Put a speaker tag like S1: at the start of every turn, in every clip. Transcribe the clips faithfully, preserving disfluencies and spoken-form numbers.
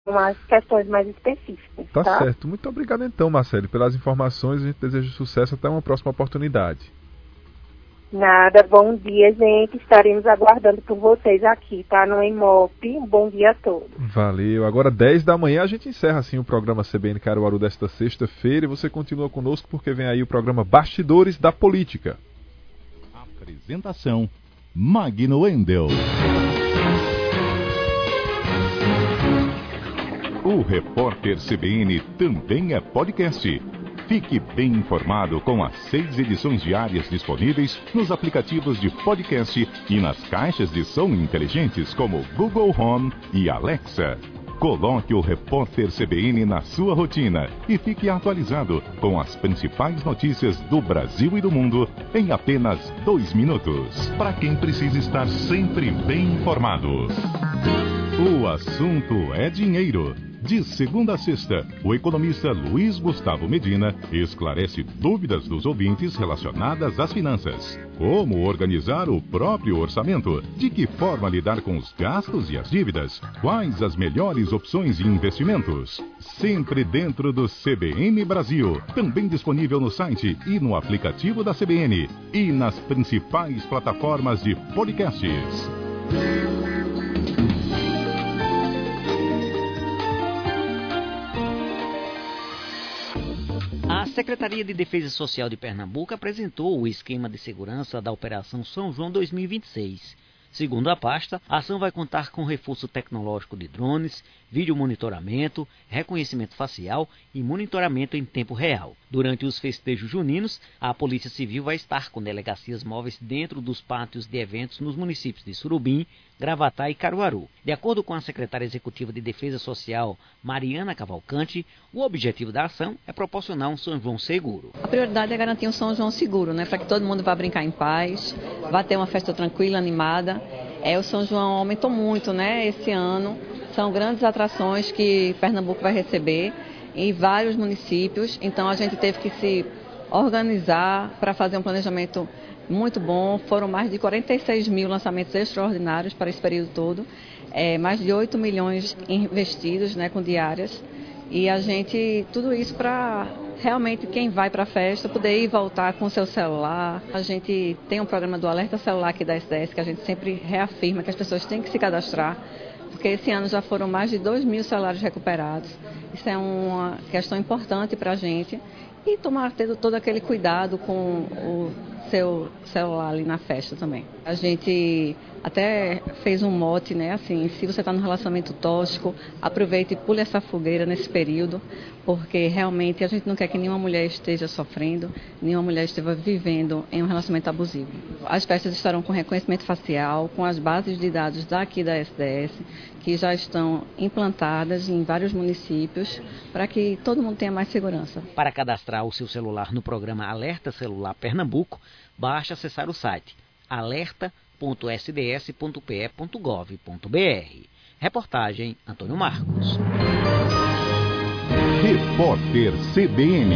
S1: as questões mais específicas.
S2: Tá,
S1: tá
S2: certo. Muito obrigado então, Marcele, pelas informações. A gente deseja sucesso. Até uma próxima oportunidade.
S1: Nada, bom dia, gente. Estaremos aguardando por vocês aqui, tá? No Emop. Um bom dia a todos.
S2: Valeu. Agora, dez da manhã, a gente encerra assim o programa C B N Caruaru desta sexta-feira e você continua conosco porque vem aí o programa Bastidores da Política.
S3: Apresentação: Magno Wendel. O Repórter C B N também é podcast. Fique bem informado com as seis edições diárias disponíveis nos aplicativos de podcast e nas caixas de som inteligentes como Google Home e Alexa. Coloque o Repórter C B N na sua rotina e fique atualizado com as principais notícias do Brasil e do mundo em apenas dois minutos. Para quem precisa estar sempre bem informado. O assunto é dinheiro. De segunda a sexta, o economista Luiz Gustavo Medina esclarece dúvidas dos ouvintes relacionadas às finanças. Como organizar o próprio orçamento? De que forma lidar com os gastos e as dívidas? Quais as melhores opções de investimentos? Sempre dentro do C B N Brasil. Também disponível no site e no aplicativo da C B N. E nas principais plataformas de podcasts.
S4: A Secretaria de Defesa Social de Pernambuco apresentou o esquema de segurança da Operação São João dois mil e vinte e seis. Segundo a pasta, a ação vai contar com reforço tecnológico de drones, vídeo monitoramento, reconhecimento facial e monitoramento em tempo real. Durante os festejos juninos, a Polícia Civil vai estar com delegacias móveis dentro dos pátios de eventos nos municípios de Surubim, Gravatá e Caruaru. De acordo com a secretária executiva de Defesa Social, Mariana Cavalcante, o objetivo da ação é proporcionar um São João seguro.
S5: A prioridade é garantir um São João seguro, né, para que todo mundo vá brincar em paz, vá ter uma festa tranquila, animada. É, o São João aumentou muito, né, esse ano. São grandes atrações que Pernambuco vai receber em vários municípios. Então a gente teve que se organizar para fazer um planejamento muito bom. Foram mais de quarenta e seis mil lançamentos extraordinários para esse período todo. É, mais de oito milhões investidos, né, com diárias. E a gente, tudo isso para realmente quem vai para a festa poder ir e voltar com o seu celular. A gente tem um programa do Alerta Celular aqui da S D S que a gente sempre reafirma que as pessoas têm que se cadastrar, porque esse ano já foram mais de dois mil celulares recuperados. Isso é uma questão importante para a gente. E tomar tendo todo aquele cuidado com o seu celular ali na festa também. A gente até fez um mote, né, assim, se você está num relacionamento tóxico, aproveite e pule essa fogueira nesse período, porque realmente a gente não quer que nenhuma mulher esteja sofrendo, nenhuma mulher esteja vivendo em um relacionamento abusivo. As festas estarão com reconhecimento facial, com as bases de dados daqui da S D S, que já estão implantadas em vários municípios, para que todo mundo tenha mais segurança.
S4: Para cadastrar o seu celular no programa Alerta Celular Pernambuco, basta acessar o site alerta ponto s d s ponto p e ponto gov ponto b r. Reportagem Antônio Marcos.
S3: Repórter C B N.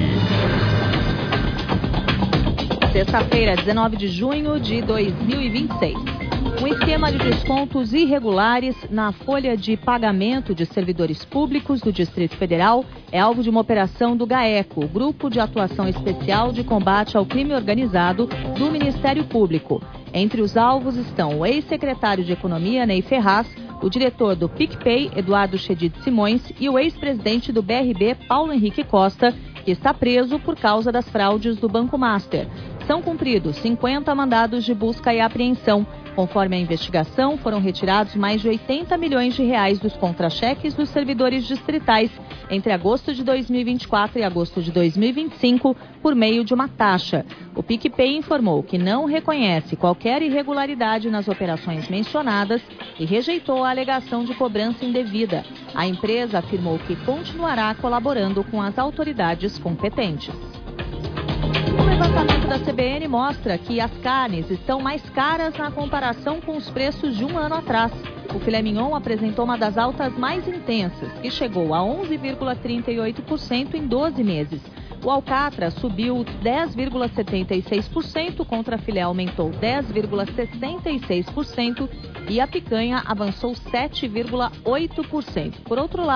S6: Sexta-feira, dezenove de junho de dois mil e vinte e seis. Um esquema de descontos irregulares na folha de pagamento de servidores públicos do Distrito Federal é alvo de uma operação do GAECO, Grupo de Atuação Especial de Combate ao Crime Organizado do Ministério Público. Entre os alvos estão o ex-secretário de Economia, Ney Ferraz, o diretor do PicPay, Eduardo Chedid Simões, e o ex-presidente do B R B, Paulo Henrique Costa, que está preso por causa das fraudes do Banco Master. São cumpridos cinquenta mandados de busca e apreensão. Conforme a investigação, foram retirados mais de oitenta milhões de reais dos contra-cheques dos servidores distritais entre agosto de dois mil e vinte e quatro e agosto de dois mil e vinte e cinco por meio de uma taxa. O PicPay informou que não reconhece qualquer irregularidade nas operações mencionadas e rejeitou a alegação de cobrança indevida. A empresa afirmou que continuará colaborando com as autoridades competentes. O levantamento da C B N mostra que as carnes estão mais caras na comparação com os preços de um ano atrás. O filé mignon apresentou uma das altas mais intensas, que chegou a onze vírgula trinta e oito por cento em doze meses. O alcatra subiu dez vírgula setenta e seis por cento, contra a filé aumentou dez vírgula sessenta e seis por cento e a picanha avançou sete vírgula oito por cento. Por outro lado,